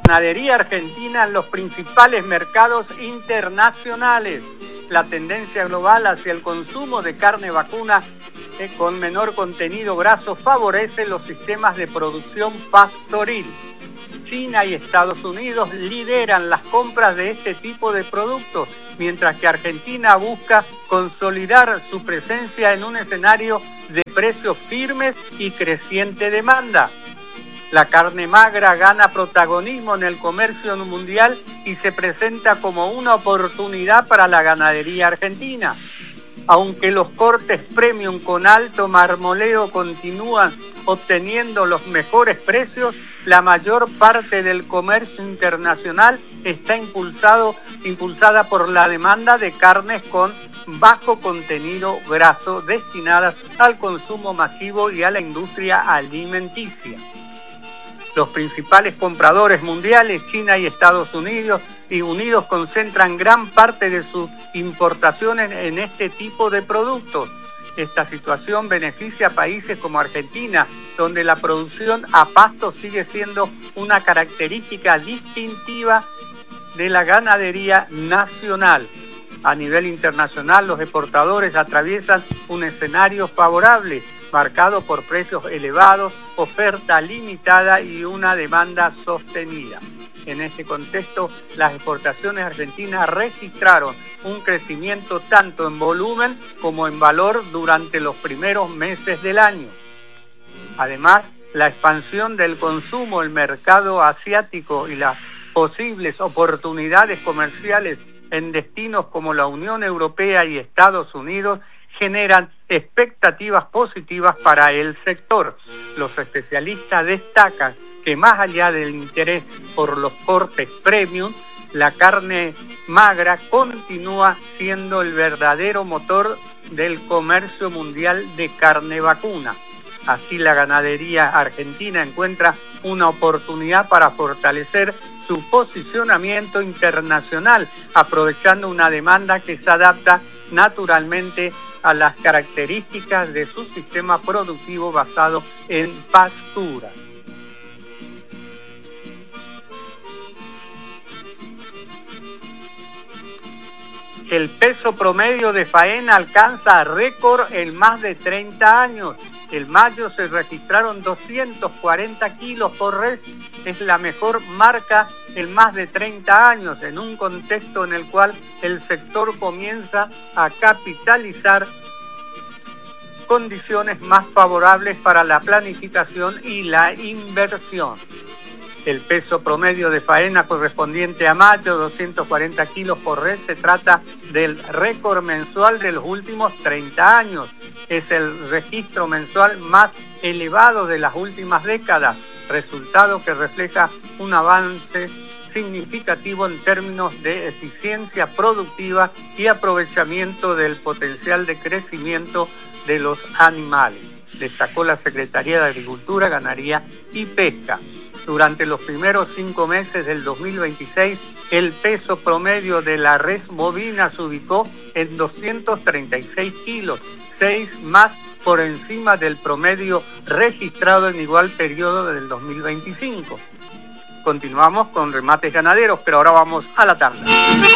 Ganadería argentina en los principales mercados internacionales. La tendencia global hacia el consumo de carne vacuna con menor contenido graso favorece los sistemas de producción pastoril. China y Estados Unidos lideran las compras de este tipo de productos, mientras que Argentina busca consolidar su presencia en un escenario de precios firmes y creciente demanda. La carne magra gana protagonismo en el comercio mundial y se presenta como una oportunidad para la ganadería argentina. Aunque los cortes premium con alto marmoleo continúan obteniendo los mejores precios, la mayor parte del comercio internacional está impulsada por la demanda de carnes con bajo contenido graso destinadas al consumo masivo y a la industria alimenticia. Los principales compradores mundiales, China y Estados Unidos, concentran gran parte de sus importaciones en este tipo de productos. Esta situación beneficia a países como Argentina, donde la producción a pasto sigue siendo una característica distintiva de la ganadería nacional. A nivel internacional, los exportadores atraviesan un escenario favorable, marcado por precios elevados, oferta limitada y una demanda sostenida. En este contexto, las exportaciones argentinas registraron un crecimiento tanto en volumen como en valor durante los primeros meses del año. Además, la expansión del consumo, el mercado asiático y las posibles oportunidades comerciales en destinos como la Unión Europea y Estados Unidos generan expectativas positivas para el sector. Los especialistas destacan que más allá del interés por los cortes premium, la carne magra continúa siendo el verdadero motor del comercio mundial de carne vacuna. Así, la ganadería argentina encuentra una oportunidad para fortalecer su posicionamiento internacional, aprovechando una demanda que se adapta naturalmente a las características de su sistema productivo basado en pastura. El peso promedio de faena alcanza récord en más de 30 años. En mayo se registraron 240 kilos por res, es la mejor marca en más de 30 años, en un contexto en el cual el sector comienza a capitalizar condiciones más favorables para la planificación y la inversión. El peso promedio de faena correspondiente a mayo, 240 kilos por res, se trata del récord mensual de los últimos 30 años. Es el registro mensual más elevado de las últimas décadas, resultado que refleja un avance significativo en términos de eficiencia productiva y aprovechamiento del potencial de crecimiento de los animales, destacó la Secretaría de Agricultura, Ganadería y Pesca. Durante los primeros 5 meses del 2026, el peso promedio de la res bovina se ubicó en 236 kilos, 6 más por encima del promedio registrado en igual periodo del 2025. Continuamos con remates ganaderos, pero ahora vamos a la tanda.